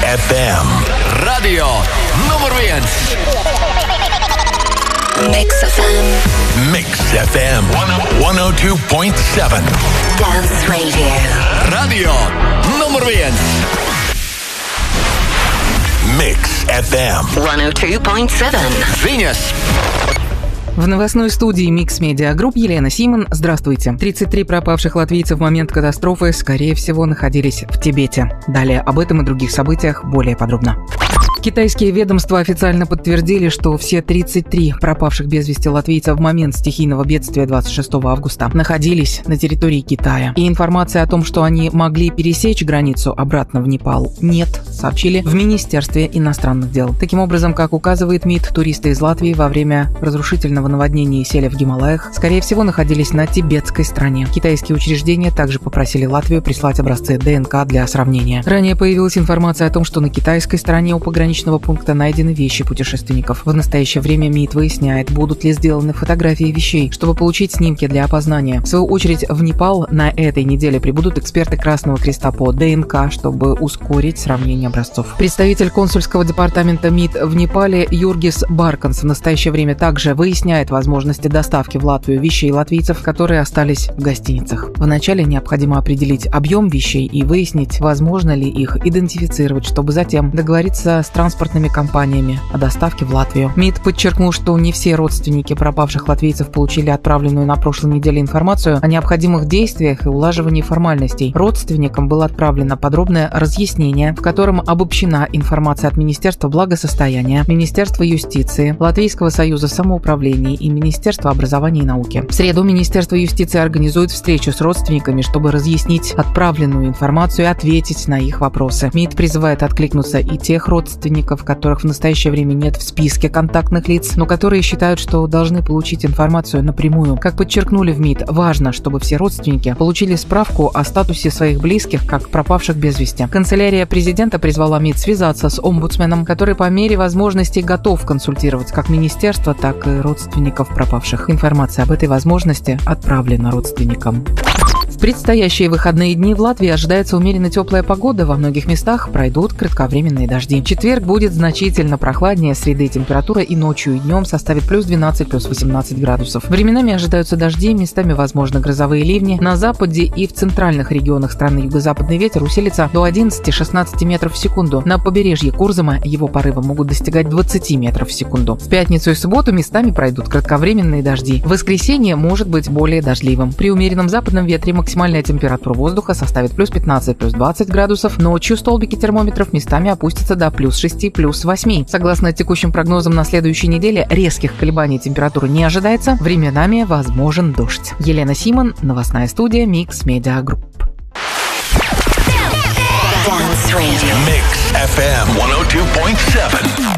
FM. Radio numur 1. Mix FM. Mix FM 102.7. Dance Radio. Radio numur 1. Mix FM 102.7. Ziņas. В новостной студии Mix Media Group Елена Симон. Здравствуйте. 33 пропавших латвийцев в момент катастрофы, скорее всего, находились в Тибете. Далее об этом и других событиях более подробно. Китайские ведомства официально подтвердили, что все 33 пропавших без вести латвийца в момент стихийного бедствия 26 августа находились на территории Китая. И информации о том, что они могли пересечь границу обратно в Непал, нет, сообщили в Министерстве иностранных дел. Таким образом, как указывает МИД, туристы из Латвии во время разрушительного наводнения и селя в Гималаях, скорее всего, находились на тибетской стороне. Китайские учреждения также попросили Латвию прислать образцы ДНК для сравнения. Ранее появилась информация о том, что на китайской стороне у пограничного пункта найдены вещи путешественников. В настоящее время МИД выясняет, будут ли сделаны фотографии вещей, чтобы получить снимки для опознания. В свою очередь, в Непал на этой неделе прибудут эксперты Красного Креста по ДНК, чтобы ускорить сравнение образцов. Представитель консульского департамента МИД в Непале Юргис Барканс в настоящее время также выясняет возможности доставки в Латвию вещей латвийцев, которые остались в гостиницах. Вначале необходимо определить объем вещей и выяснить, возможно ли их идентифицировать, чтобы затем договориться с транспортными компаниями о доставке в Латвию. МИД подчеркнул, что не все родственники пропавших латвийцев получили отправленную на прошлой неделе информацию о необходимых действиях и улаживании формальностей. Родственникам было отправлено подробное разъяснение, в котором обобщена информация от Министерства благосостояния, Министерства юстиции, Латвийского союза самоуправления и Министерства образования и науки. В среду Министерство юстиции организует встречу с родственниками, чтобы разъяснить отправленную информацию и ответить на их вопросы. МИД призывает откликнуться и тех родственников, которых в настоящее время нет в списке контактных лиц, но которые считают, что должны получить информацию напрямую. Как подчеркнули в МИД, важно, чтобы все родственники получили справку о статусе своих близких, как пропавших без вести. Канцелярия президента призвала МИД связаться с омбудсменом, который по мере возможности готов консультировать как министерство, так и родственников пропавших. Информация об этой возможности отправлена родственникам. В предстоящие выходные дни в Латвии ожидается умеренно теплая погода. Во многих местах пройдут кратковременные дожди. В четверг будет значительно прохладнее среды. Температура и ночью, и днем составит плюс 12, плюс 18 градусов. Временами ожидаются дожди, местами возможны грозовые ливни. На западе и в центральных регионах страны юго-западный ветер усилится до 11-16 метров в секунду. На побережье Курзама его порывы могут достигать 20 метров в секунду. В пятницу и субботу местами пройдут кратковременные дожди. В воскресенье может быть более дождливым. При умеренном западном ветре максимальная температура воздуха составит плюс 15, плюс 20 градусов. Ночью столбики термометров местами опустятся до плюс 6, плюс 8. Согласно текущим прогнозам на следующей неделе, резких колебаний температуры не ожидается. Временами возможен дождь. Елена Симон, новостная студия Mix Media Group. Dance Radio. Mix FM 102.7.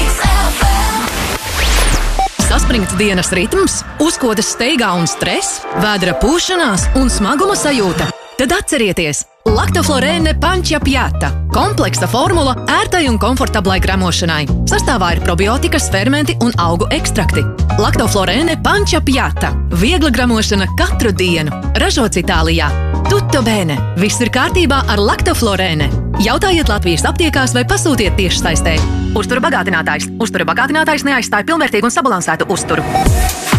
Saspringts dienas ritms, uzkodas steigā un stress, vēdra pūšanās un smaguma sajūta. Tad atcerieties! Lactoflorēne Pančapiata – kompleksa formula ērtai un komfortablai gramošanai. Sastāvā ir probiotikas, fermenti un augu ekstrakti. Lactoflorēne Pančapiata – viegla gramošana katru dienu. Ražots Itālijā. Tutto bene! Viss ir kārtībā ar Lactoflorēne. Jautājiet Latvijas aptiekās vai pasūtiet tieši saistē. Uztura bagātinātājs. Uztura bagātinātājs neaizstāja pilnvērtīgu un sabalansētu uzturu.